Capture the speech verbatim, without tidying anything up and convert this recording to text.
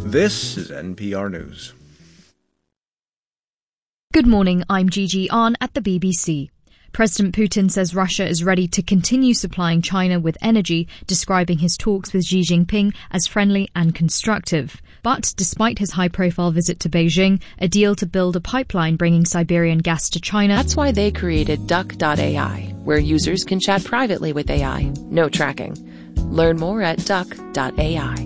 This is N P R News. Good morning, I'm Gigi Ahn at the B B C. President Putin says Russia is ready to continue supplying China with energy, describing his talks with Xi Jinping as friendly and constructive. But despite his high-profile visit to Beijing, a deal to build a pipeline bringing Siberian gas to China... That's why they created Duck dot A I, where users can chat privately with A I. No tracking. Learn more at Duck dot A I.